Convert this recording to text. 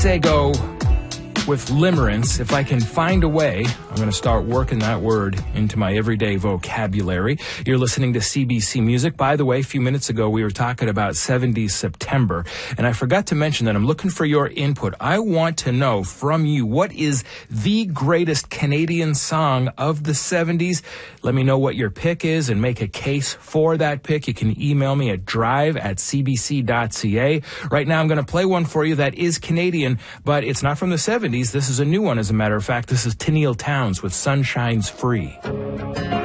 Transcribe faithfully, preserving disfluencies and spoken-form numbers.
Say go with limerence. If I can find a way, I'm going to start working that word into my everyday vocabulary. You're listening to C B C Music. By the way, a few minutes ago, we were talking about seventies September, and I forgot to mention that I'm looking for your input. I want to know from you, what is the greatest Canadian song of the seventies? Let me know what your pick is and make a case for that pick. You can email me at drive at c b c dot c a. Right now, I'm going to play one for you that is Canadian, but it's not from the seventies. This is a new one, as a matter of fact. This is Tenille Townes with Sunshine's Free.